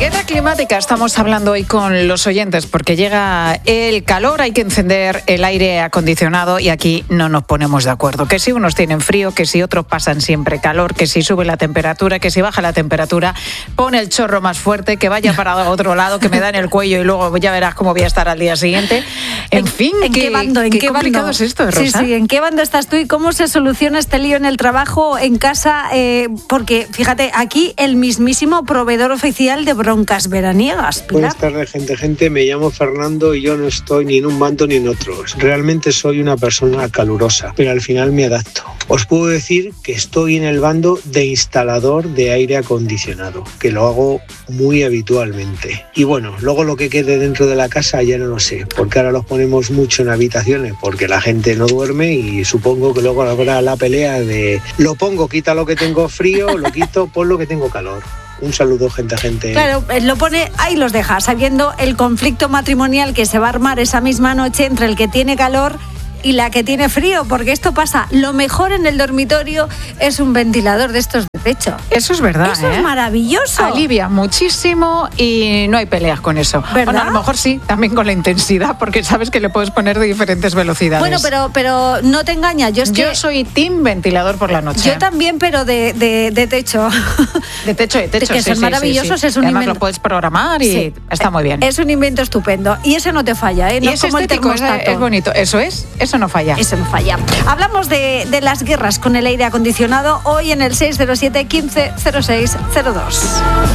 Guerra climática estamos hablando hoy con los oyentes porque llega el calor, hay que encender el aire acondicionado y aquí no nos ponemos de acuerdo. Que si unos tienen frío, que si otros pasan siempre calor, que si sube la temperatura, que si baja la temperatura, pone el chorro más fuerte, que vaya para otro lado, que me da en el cuello y luego ya verás cómo voy a estar al día siguiente. En fin, ¿en qué bando? ¿En qué complicado bando? Es esto, Rosa? Sí, ¿en qué bando estás tú y cómo se soluciona este lío en el trabajo, en casa? Porque, fíjate, aquí el mismísimo proveedor oficial de broncas veraniegas. Pilar. Buenas tardes, gente. Me llamo Fernando y yo no estoy ni en un bando ni en otro. Realmente soy una persona calurosa, pero al final me adapto. Os puedo decir que estoy en el bando de instalador de aire acondicionado, que lo hago muy habitualmente. Y bueno, luego lo que quede dentro de la casa ya no lo sé, porque ahora los ponemos mucho en habitaciones, porque la gente no duerme y supongo que luego habrá la pelea de lo pongo, quita lo que tengo frío, lo quito, pon lo que tengo calor. Un saludo, gente. Claro, lo pone, ahí los deja, sabiendo el conflicto matrimonial que se va a armar esa misma noche entre el que tiene calor y la que tiene frío, porque esto pasa. Lo mejor en el dormitorio es un ventilador de estos de techo. Eso es verdad. Eso es maravilloso. Alivia muchísimo y no hay peleas con eso. ¿Verdad? Bueno, a lo mejor sí, también con la intensidad, porque sabes que le puedes poner de diferentes velocidades. Bueno, pero no te engañas. Yo soy team ventilador por la noche. Yo también, pero de techo. De techo, que son maravillosos. Sí. Es un Además invento. lo puedes programar y está muy bien. Es un invento estupendo. Y ese no te falla, ¿eh? No y es es como estético, el termostato. es bonito. Eso no falla. Eso no falla. Hablamos de las guerras con el aire acondicionado hoy en el 607 15 06 02.